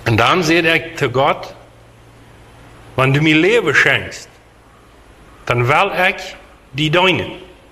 Und dann sagt ich zu Gott, wenn du mir Leben schenkst, dann will ich die deine.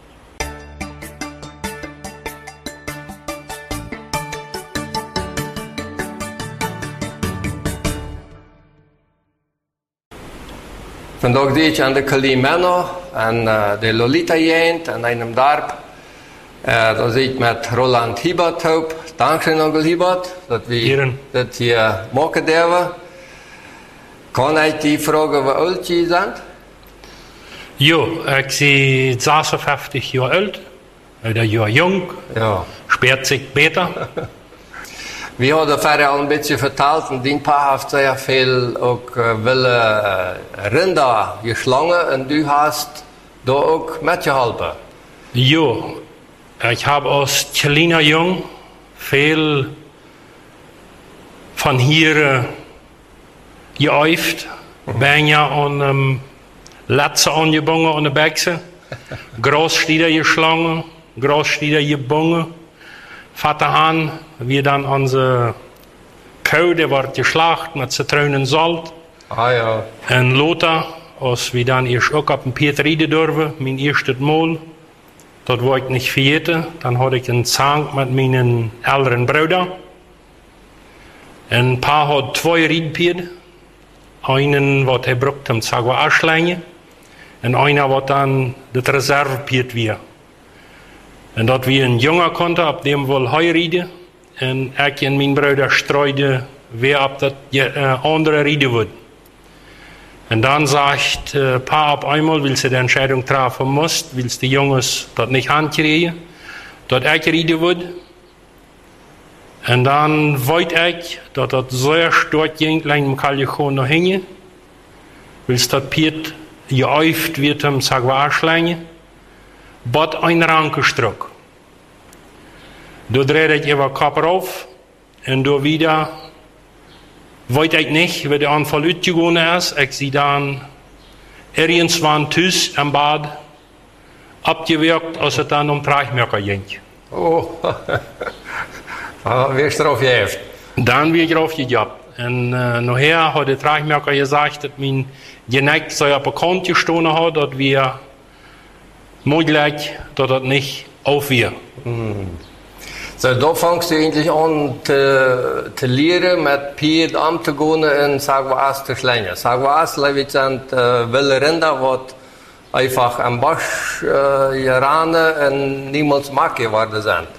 Vandaag deed ik aan de Kalimeno en de Lolita-jent aan einem dorp. Da zit ik met Roland Hiebert op. Dankzij onkel Hiebert dat we dat hier maken dürfen. Kan ik die vragen hoe oud je bent? Ja, ich bin 56 Jahre alt, oder Jahr jung, Ja. spürt sich besser. We hadden verder al een beetje verteld en die paar heeft sehr veel ook willen rinder geslangen en du hast da ook metgeholpen. Ja, ich habe als kleiner Jung viel von hier geäuft, bin ja an Latze angebunden an der Bechse, Großstieder geschlagen, Großstieder gebunden. Vater an, wir dann unsere Kuh, der wird geschlacht mit Zitronen Salt. Ah ja. Und Lothar, als wir dann erst auch auf den Piet rieden dürfen, mein erstes Mal, dort war ich nicht verjährt, dann hatte ich einen Zank mit meinen älteren Brüdern. Ein paar hat 2 Riedpiet, einen, was er braucht, um zu Aschleine, und einer, was dann das Reservepiet war. Und dort wir ein Junger konnte, ab dem wohl heurieden, und ich und mein Bruder streuten, wer ab das andere rieden wird. Und dann sagt Paar auf einmal, weil sie die Entscheidung treffen muss, weil die Jungs dort nicht ankriegen, dort ich rieden wird. Und dann wollte ich, dass das sehr stark ging, im Kallechon noch hängen, weil es dort Piet geäuft wird, um zu Aschleine. Bot ein Rankenstruck. Da drehe ich über Kopf rauf und da wieder, weiß ich nicht, wie der Anfall ausgegangen ist. Ich sehe dann irgendwann Tüß am Bad abgewirkt, als es dann Treichmerker ging. Oh, wie ist drauf gehabt? Dann bin ich drauf gehabt. Und nachher hat der Treichmerker gesagt, dass mein Geneck so auf der Kante gestanden hat, dass wir möglich, dass das nicht aufwirkt. So, da fängst du endlich an zu lernen, mit Piet umzugehen und sagen wir erst zu schlägen. Sagen wir erst, Leute sind wilde Rinder, was einfach am Bosch geraten und niemals mag geworden sind.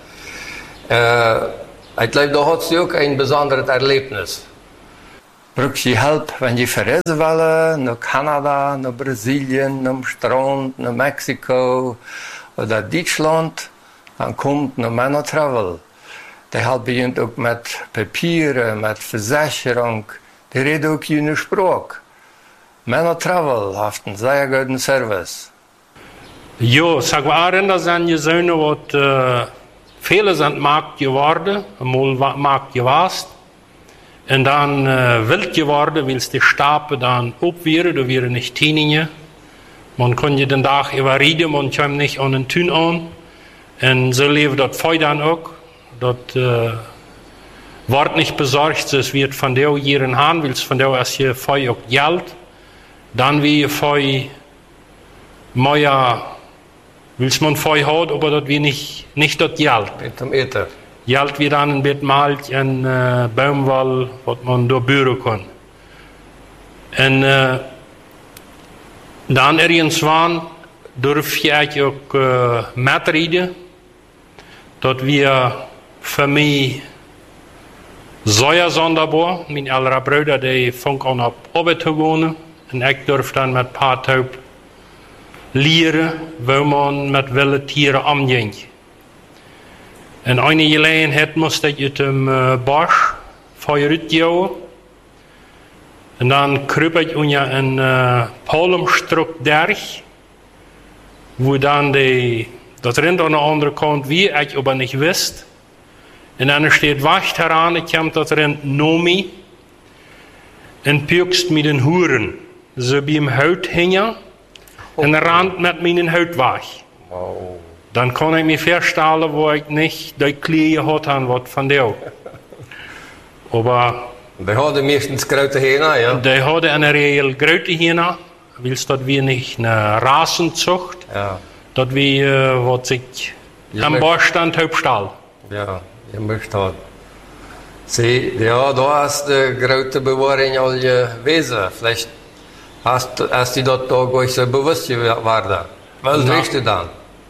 Ich glaube, da hat sie auch ein besonderes Erlebnis. Brauchst du Hilfe, wenn die verreisen wollen, nach Kanada, nach Brasilien, nach Strand, nach Mexiko oder Deutschland, dann kommt noch Männer Travel. Die helfen auch mit Papieren, mit Versicherung, die reden auch jene Sprache. Männer Travel hat einen sehr guten Service. Ja, sag mal, Rinder sind gesehen, was viele sind Markt geworden, einmal Markt gewesen. Und dann wild geworden, weil es die Stape dann abwehren, da wäre nicht Tieninge. Man konnte den Tag überreden, man kam nicht an den Tün an. Und so lebt das Feu dann auch. Das wird nicht besorgt, es wird von der jeden Hand, weil es von der erst hier Feu auch Geld. Dann wie Feu mehr, weil man Feu hat, aber das wir nicht das Geld. Mit dem Ether. Geld wird dann ein bisschen malt in Baumwoll, was man da büren kann. Und dann irgendwann durf ich auch mitreden, dass wir für mich sehr sonderbar, mein älterer Bruder, der fängt an auf Arbeit zu gehen, und ich durfte dann mit ein paar Taub lernen, wie man mit wilden Tieren umgeht. En eine Gelegenheit musste ich aus dem Bosch Feuer rausgehen. Und dann krüpp ich unter einen Palmstruck durch, wo dann das Rind an der anderen Kant wie ich aber nicht wusste. Und dann steht Wacht heran, ich kam das Rind Nomi und pückst mit den Huren, so wie im Haut hängen, und rand mit meinen Haut wach. Wow. Dann kann ich mir vorstellen, wo ich nicht die Klie hatte, was von der. Aber Die hadden meestens grote hena, ja? Die hadden in der Regel grote Hähner, weil dort wir nicht eine Rasenzucht, Ja, dort wir, was sich Ja, am maar- Baustand Hauptstall. ja, je moest dat. Zie, ja, daar is de grote bewaring al gewezen. Vielleicht hast du dat toch ooit zo bewust geworden. Wel Nou. wist je dan?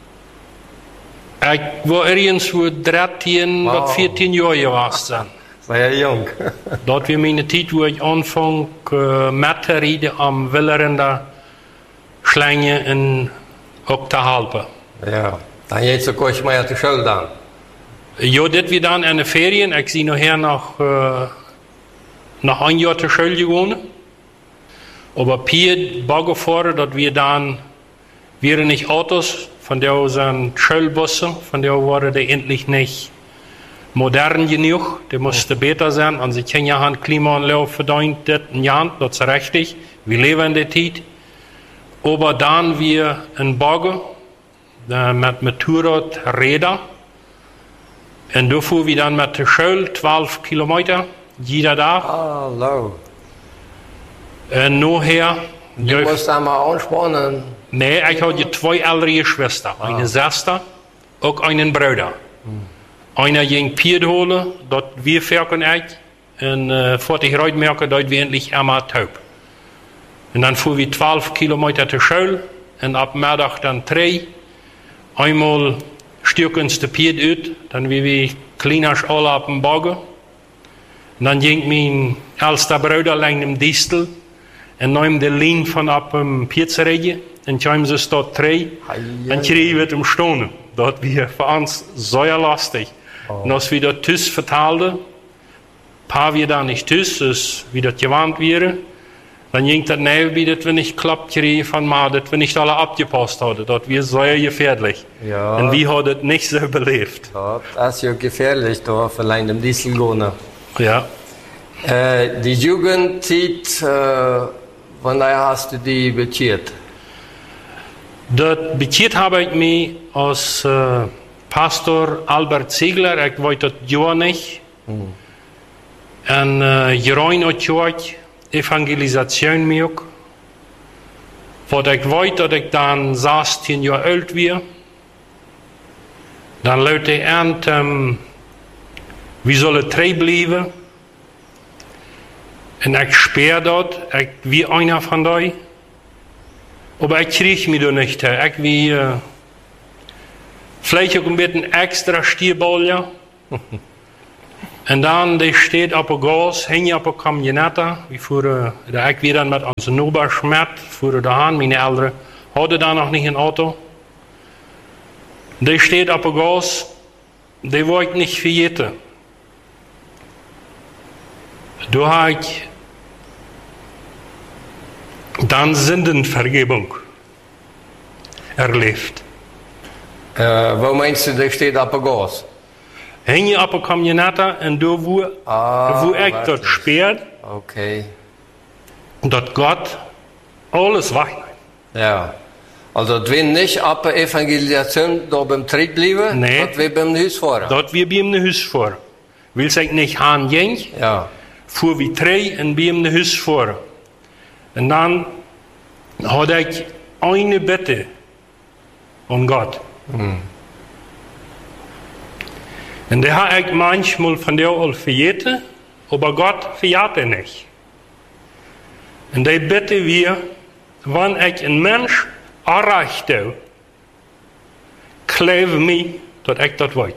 Ich war ergens wo 13, Wow. was 14 Jahre warst dann. Sehr jong. Dort war meine Zeit, wo ich anfang mit te rijden am Willerender Schlange in Oktahalpe. Ja, dan je zo kost maar te school dan. Ja, das wir dann in den Ferien. Ich bin nachher nach ein Jahr zur Schule gegangen. Aber Piet Baggefahren, dass wir dann, wären nicht Autos, von der sind Schulbusse, von der waren die endlich nicht modern genug. Die musste besser sein. Und sie kennen ja an Klimaanlage verdient, das ein Jahr, das ist richtig. Wir leben in der Zeit. Aber dann wir in Bagge, mit Motorradrädern. Und da fuhren wir dann mit der Schule 12 Kilometer, jeder Tag. Hallo. Und nachher, Je moest daar maar aanspannen. nee, ich hatte zwei ältere Schwestern. Eine Schwester, auch einen Bruder. Einer ging Piet holen, dort wir ferken ich. Und vor ich heute merke, dort wir endlich einmal taub. Und dann fuhren wir 12 Kilometer zur Schule. Und ab Mittag dann 3. Einmal stieg uns der Piet uit, dann wie wir kleiner alle auf dem Bagger. Und dann ging mein älster Bruder lang im Distel und nahm die Lin von ab dem Pietzeräge und kam sie dort 3 und kriegen wir im Stonen. Dort wir für uns sehr lastig. Und als wir dort Tüss vertalten, paar wir da nicht Tüss, dus wie das gewarnt wäre, dann ging das näher, wie das wir nicht klappt kriegen von mal, dass wir nicht alle abgepasst hatten. Dort wir sehr gefährlich. Ja. Und wir haben das nicht so belebt. Ja, dat is ja gefährlich, da verleihen dem Diesel gehen. Ja. Die Jugendzeit, wann hast du die beziert? Das beziert habe ich mich als Pastor Albert Ziegler, ich weiß das ja nicht. Und Jeroen hat gesagt, Evangelisation mir. Was ich weiß, dass ich dann 16 Jahre alt war. Dann Leute an, wie soll es drei bleiben? Und ich sperre dort, ich wie einer von euch. Aber ich kriege mich da nicht her. Ich wie, vielleicht auch ein bisschen extra Stierballen. Und dann, der steht auf der Gas, hängt auf der Kamionette. Wir fuhren, ich wieder mit unserem Nachbar Schmidt, fuhren dahin. Meine Eltern hatten da noch nicht ein Auto. Der steht auf der Gas, der wollte nicht verjeten. Da habe ich dann Sündenvergebung erlebt. Wo meinst du, der steht op de gas? Hing je op een kamionette en daar wo ik dat speert, Okay. dat Gott alles wegneemt. Ja. Also, dat we niet op de Evangelisation da beim Tritt bleiben, Nee. dat we beim Huis fahren. Dat wir bei ihm ein Haus vor. Will ich nicht han ging, Ja. fuhr wie 3 und bei ihm ein Haus vor. Und dann hatte ich eine Bitte an Gott. Und der habe ich manchmal von der all verjeten, aber Gott verjährt nicht. Und die Bitte wir, wenn ich ein Mensch erreichte, kleve mich, dass ich das weiß.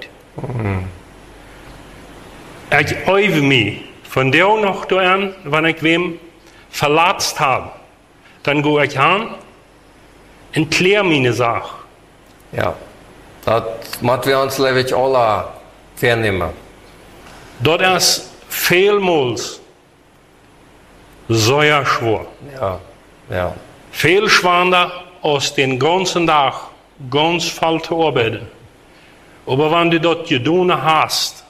Ich übe mich von der noch an, wenn ich wem verletzt habe. Dann gehe ich hin und kläre meine Sache. Ja. Dat moeten we ons levens alle vernemen. Das ist vielmals sehr schwer. Ja. Ja. Viel schwerer als den ganzen Tag ganz voll zu arbeiten. Aber wenn du das getan hast,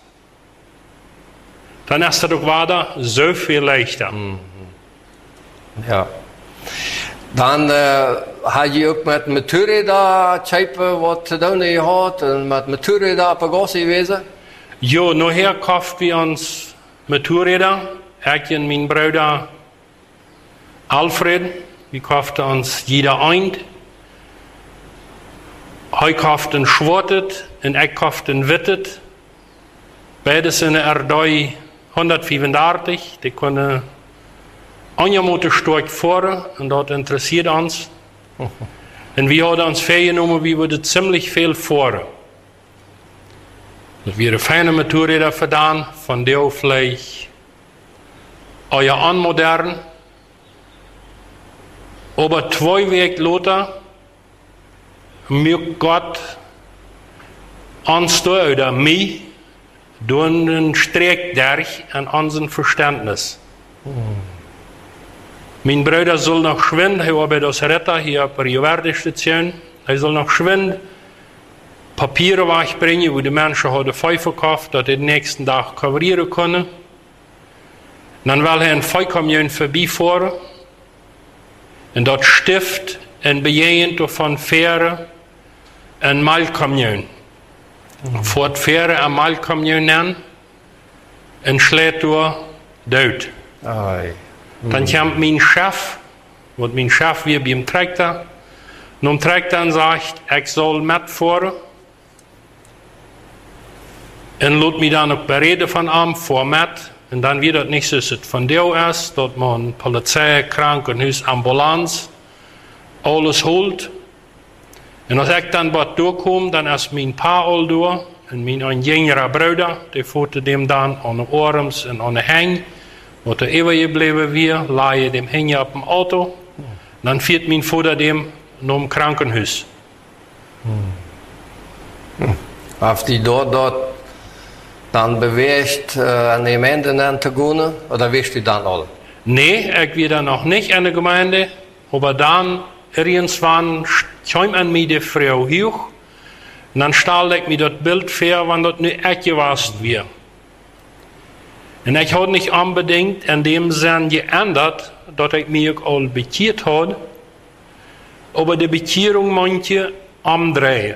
dann ist das doch weiter so viel leichter. Ja. Dan had je ook met motorrijden type wat te doen gehad en met motorrijden op de gas gewezen. Ja, nachher kaufen wir uns Motorräder ich und mein Bruder Alfred, wir kauften uns jeder ein. Er kaufte ein Schwartet und ich kaufte ein Wittet. Beides in der RD 135, die können eine stark fahren und das interessiert uns. Und wir haben uns vorgenommen, wir würden ziemlich viel fahren. Das wäre feine Motorräder verdaan, von der vielleicht euer anmodern. Aber 2 Wochen later mögt Gott uns da oder mich durch einen Streck durch an unserem Verständnis. Mein Bruder soll noch schwind, er war bei das Retter hier auf der Juverdestation, er soll noch schwind Papiere wegbringen, wo die Menschen heute Pfeife verkauft, dass er den nächsten Tag coverieren können. Dann will er ein Feuerkamion vorbeifahren und dort Stift und Bejehend von Fähre ein Mailkamion. Fährt Fähre ein Mailkamion an und schlägt durch dort. Dann kommt mein Chef, und mein Chef wie beim Traktor, und der Traktor sagt, ich soll mitfahren. Und lässt mich dann auch bereden von ihm, vor mit. Und dann wird das nicht so, dass es von dir ist, dass man Polizei, Krankenhaus, Ambulanz, alles holt. Und als ich dann dort durchkomme, dann ist mein Paar all durch. Und mein ein jüngerer Bruder, der fuhrte dem dann an den Ohrens und an den Hang. Wo er übergeblieben wir, leihe dem Hänger auf dem Auto. Dann fährt mein Vater dem zum Krankenhaus. Hast du dort dann bewegt, an die Gemeinde zu gehen, oder wirst du dann alle? Nee, ich war dann noch nicht in der Gemeinde, aber dann irgendwann kam an mich die Frau hoch, und dann stellte ich mir das Bild vor, wenn das nicht echt gewesen wäre. Und ich habe nicht unbedingt in dem Sinn geändert, dass ich mich auch bekehrt habe, aber die Bekehrung manche umdrehen.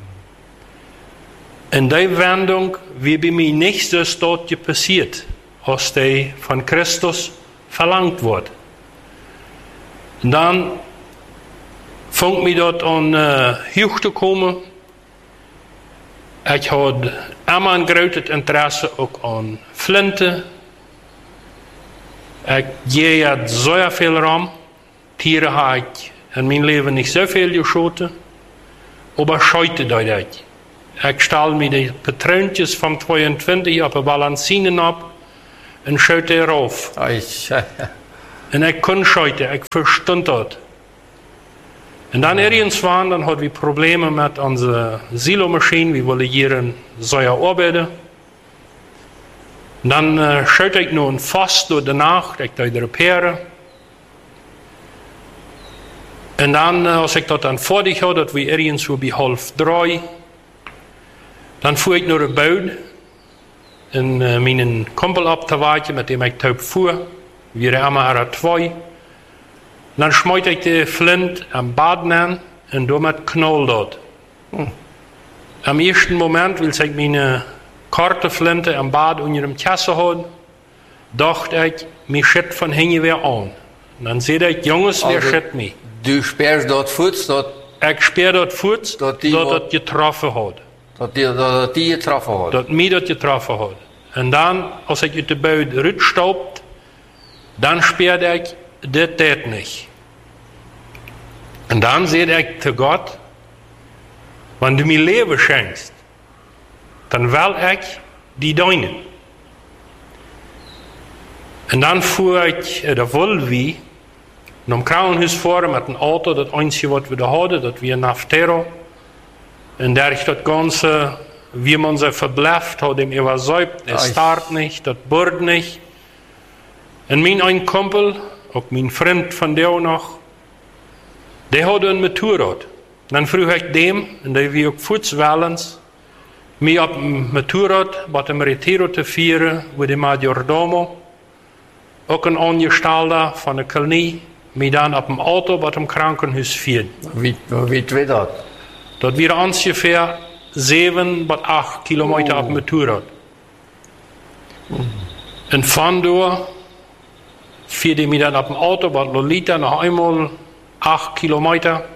In der Wendung wie bei mir nichts das dort passiert, als die von Christus verlangt wird. Und dann fängt mich dort an hoch zu kommen. Ich habe immer ein großes Interesse auch an Flinte. Ich gehe so viel rum. Tiere habe ich in meinem Leben nicht so viel geschoten, aber scheute das nicht. Ich stelle mir die Patrontjes vom 22 auf die Balancinen ab und schaute rauf. Und ich konnte scheuten, ich verstand das. Und dann irgendwann, dann hatten wir Probleme mit unserer Silomaschine, wir wollen hier in Säuer arbeiten. Und dann schaute ich noch ein Fass durch die Nacht, ich da reparieren. Und dann, als ich das dann fertig hatte, dass wir irgendwo bei 2:30, dann fuhr ich nach der Bouw, in meinen Kumpel abzuwarten, mit dem ich taub fuhr. Wir immer R2. Dann schmeute ich die Flint am Bad an und damit knallt dort. Am ersten Moment, als ich meine Kartenflinte am Bad unter dem Kasse hatte, dachte ich, mich schütt von hinten wieder an. Und dann sehe ich, Jungs, wer schütt mich? Du sperrst dort Fuß, ich sperre dort Fuß, dass das getroffen hat. Dat die getroffen hat. Dat mij dat getroffen hat. Und dann, als ich uit de buit rutstaubt, dann sperrte ich, das tät nicht. Und dann sehe ich zu Gott, wenn du mir Leben schenkst, dann will ich die deine. Und dann fuhr ich, da wollen wir, zum Krankenhaus fahren mit einem Auto, das einzige, was wir da hatten, das wir nach Terror. Und da ich das Ganze, wie man sich verbleibt hat, dem übersäubt, es start nicht, das bohrt nicht. Und mein ein Kumpel, auch mein Freund von der noch, der hatte ein Motorrad. Dann frug ich dem, und der wie auch Fußwellens, mir auf dem Motorrad, bei dem Retiro zu führen, wo der Majordomo, auch ein Angestellter von der Kolonie, mir dann auf dem Auto bei dem Krankenhaus führt. Wie wird das? Das wäre ungefähr 7 bis 8 Kilometer auf dem Motorrad. Und von dort fierde mich dann auf dem Auto, bei Lolita, noch einmal 8 Kilometer.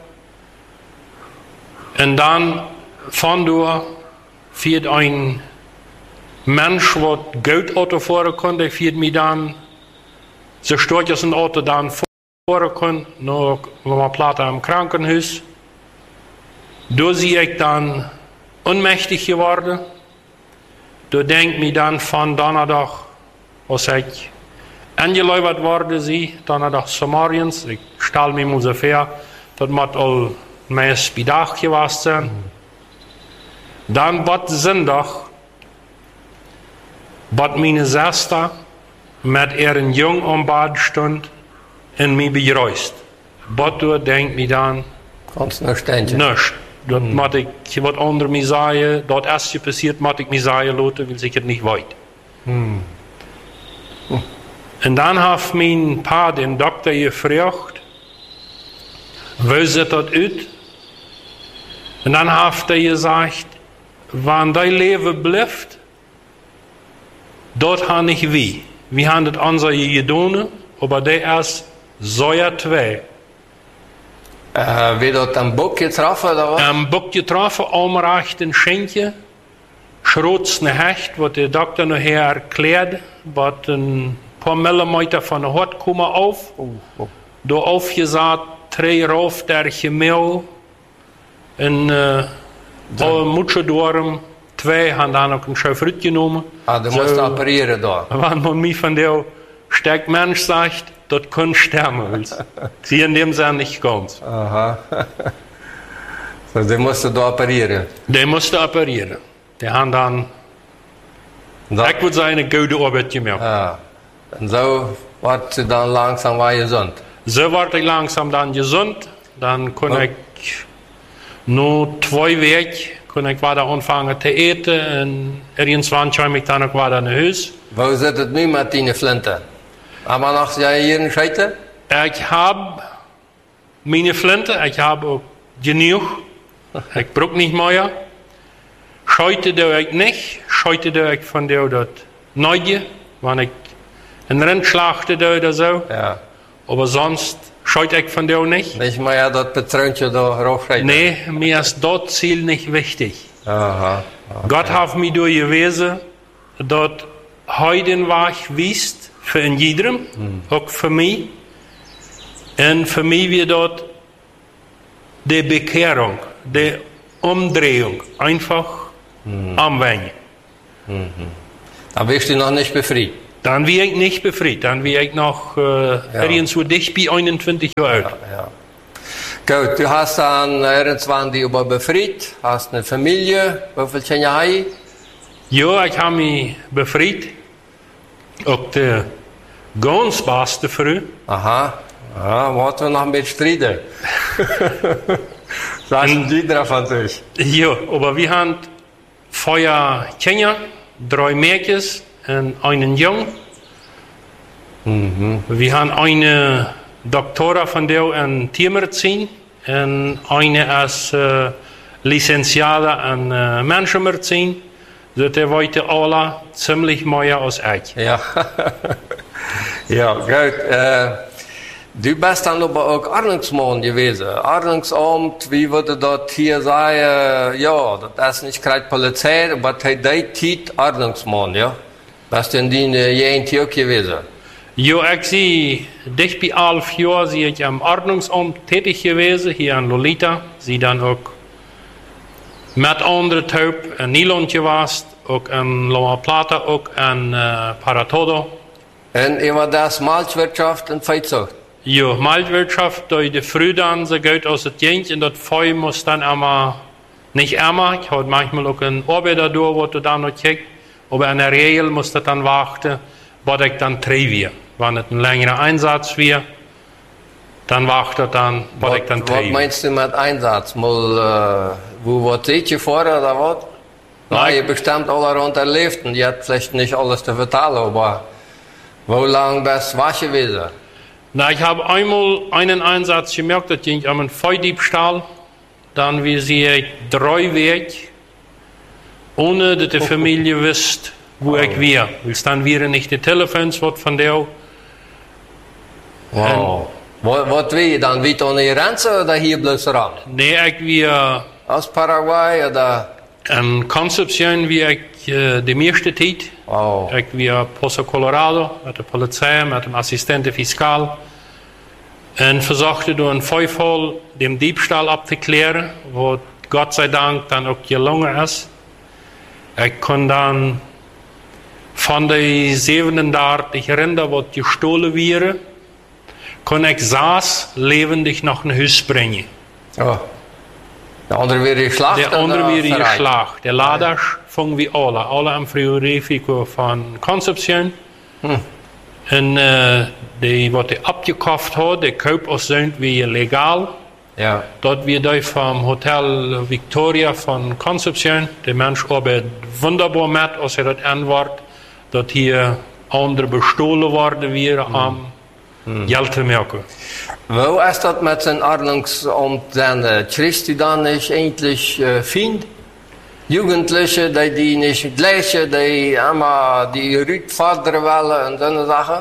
Und dann von dort fährt ein Mensch, der Geldauto fahren konnte, der fährt mich dann, so stört ein Auto dann fahren können, noch mal Plata im Krankenhaus. Da sehe ich dann ohnmächtig geworden. Da denkt mich dann von Donnerstag, als ich angeläufert worden sie, Donnerstag Samariens, ich stelle mir ungefähr, das muss all meist bei Tag gewesen sein. Dann wird Sonntag, wird meine Schwester mit ihren Jungen am Bad stund und mich begrüßt. Botto denkt mir dann, Ganz noch Ständchen. nichts. Dat moet ik wat onder mij zeggen, dat als je passiert, moet ik mij zeggen laten, wil ik het niet weet. En dan heeft mijn pa den dokter gevraagd, hoe ziet dat uit? En dan heeft hij gezegd, wanneer die leven blijft, dat gaan niet wie. We hebben het onze gedaan, maar die is zo'n twee. Wie dat een boek getroffen, oder was? Een boek getroffen, omrecht een schenkje, schrots een hecht, wat de dokter nog erklärt, wat een paar millimeter van de hart komen af. Door afgezet, 3 rauf der gemeel, en alle moedje door hem, 2 hebben dan ook een schuifruit genomen. Ah, du musst operieren da. Wanneer man mij van de sterk mens zegt, dat kan sterben. Zie in dem Sinne nicht ganz. Aha. So, die musste da operieren. Die musste operieren. Die haben dann, Da, ich würde sagen, eine gute Arbeit gemacht. ja. Und so wird sie dann langsam wieder gesund. So wurde ich langsam dann gesund. Dann konnte ich nur 2 Wochen wieder anfangen zu eten. Und irgendwann kam ich dann auch wieder nach Hause. Wo zit het nu met die Flinte? Aber noch hier in Scheite? Ich habe meine Flinte, ich habe auch genug. Ich brauche nicht mehr. Scheute doe ich nicht. Scheute doe ich von der das Neue, wenn ich einen Rind schlachte oder so. Ja. Aber sonst scheute ich von der nicht. Nicht mehr dat Patroontje da raufscheiden? Nee, mir ist das Ziel nicht wichtig. Aha. Gott hat mich durchgewiesen, dass heute den Weg wisst für jedem, auch für mich. Und für mich wird dort die Bekehrung, die Umdrehung einfach anwenden. Da bist du noch nicht befreit. Dann wäre ich nicht befreit, dann wäre ich noch irgendwo dicht bei 21 Jahre alt. Ja. Gut, du hast dann irgendwann die über befreit, hast eine Familie, wie viele Kinder hast du? Ja, ich habe mich befreit. Auch der ganz beste früh. Aha. Ja, moeten we nog een beetje strijden. Sagen die drauf an sich. Ja, aber wir haben 4 Kinder, 3 Mädchen und einen Jungen. Wir haben eine Doktora von der in Tiermedizin und eine ist Lizenziada in Menschenmedizin. Dus die weten alle ziemlich mehr als ich. Ja. Ja, gut. Du bist dann aber auch Ordnungsmann gewesen. Ordnungsamt, wie würde das hier sagen? Ja, das ist nicht gerade Polizei, aber die Zeit Ordnungsmann, ja? Bist du in die Jahre auch gewesen? Ja, ich sehe, dicht bei 11 Jahren sehe ich am Ordnungsamt tätig gewesen, hier in Lolita. Sie dann auch mit anderen Taub in Nederland gewesen, auch in La Plata, auch in Paratodo. Und über das Malzwirtschaft und Viehzucht? Ja, Malzwirtschaft, durch die Früh dann, so geht aus dem Jens, und das Feu muss dann immer, nicht immer, ich habe manchmal auch einen Arbeiter da, wo du dann noch kriegst, aber in der Regel muss das dann warten, was ich dann treibe. Wenn es ein längerer Einsatz wird, dann wartet dann, was ich dann treibe. Was meinst du mit Einsatz? Mal, wo seht ihr vor oder was? Na, ihr bestimmt alle rund erlebt und ihr habt vielleicht nicht alles zu vertellen, aber wo lange bist du was gewesen? Na, ich habe einmal einen Einsatz gemerkt, das ging um einen Feudiebstahl. Dann wie sie 3 Wochen, ohne dass die Familie wusste, wo ich war. Weil dann wäre nicht die Telefons, was von der Wow. Wat wil je dan? Weet aan je grenzen of hier bloos ram? Nee, ik weer Als Paraguay oder? in Concepción wie ik de meeste tijd. Wow. Ik weer Pozo Colorado met de politie, met een assistente fiscaal. En versuchte door een Feuerfall den Diebstahl abzuklären, wo Gott sei Dank dann auch gelungen ist. Ich kon dann von den 37 Rinder, die gestohlen wären, kon ich saß lebendig noch ein Haus bringen. Oh. De andere weer geslacht? Der andere wäre geschlagen. Der Laders fangen wie alle. Alle am Frigorífico von Concepción. En die wat hij abgekauft had, de koop was weer legal. Ja. Dort wir da vom Hotel Victoria von Concepción. Der Mensch arbeitet wunderbar mit, als das antwortet, dass hier andere bestohlen worden wären am Geld zu merken. Wo ist das mit zijn Ordnungsamt dann? Christi dann nicht endlich Find? Jugendliche, die nicht gleiche, die immer die Rüt fordern wollen und so Sachen?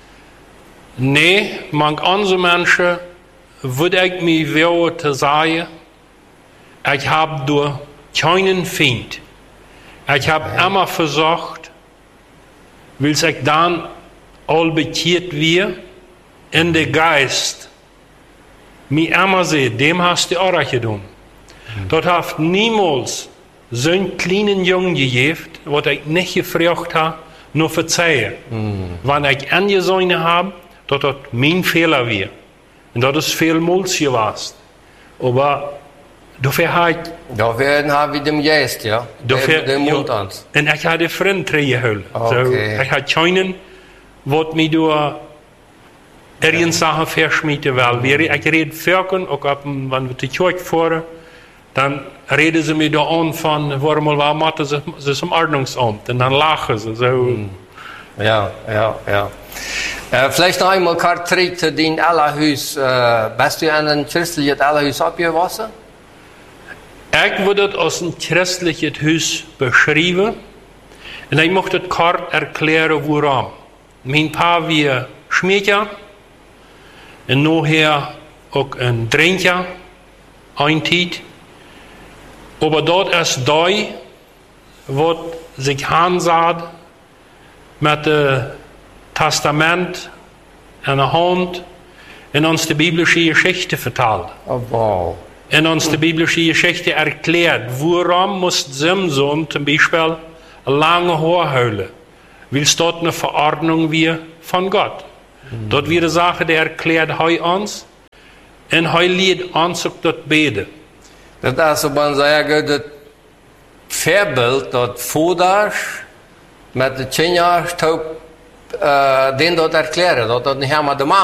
Nee, manch andere Menschen würde ich mir willen zu sagen, ich habe durch keinen Feind. Ich habe immer versucht, weil ich dann all bekehrt wir in der Geist, mir immer sehen, dem hast du auch getan. Dort hat niemals so einen kleinen Jungen gegeben, was ich nicht gefragt habe, nur verzeihen. Wenn ich angesehen habe, dass das mein Fehler war. Und das ist vielmals gewesen. Aber dafür habe ich... Dafür haben wir dem Geist, ja? Den Mund an. Und ich habe Freunde geholt. Okay. So, ich habe keinen, was mir durch irgendeine Sache verschmieden will. Ich rede Völkern, auch wenn wir die Kirche fahren, dann reden sie mir da an von, warum machen sie es im Ordnungsamt? Und dann lachen sie so. Ja. Vielleicht noch einmal kurz zurück zu den Allerhuis. Bist du an ein christliches Allerhuis abgewachsen? Ich würde das als ein christliches Haus beschreiben. Und ich möchte das kurz erklären, warum. Mein Paar war Schmiedja. Und nachher auch ein Drinker. Ein Tijd. Aber dort ist da, was sich ansagt, mit dem Testament in der Hand und uns die biblische Geschichte vertelt. Oh, wow. Und uns die biblische Geschichte erklärt, warum muss Simson zum Beispiel lange Haar heulen, weil es dort eine Verordnung wie von Gott. Dort wird eine Sache, die erklärt uns und lehrt uns auch dort beten. Das ist, man sagen, das Vorbild, das Vordersch mit den Kindern, den dort erklären, dat niet helemaal de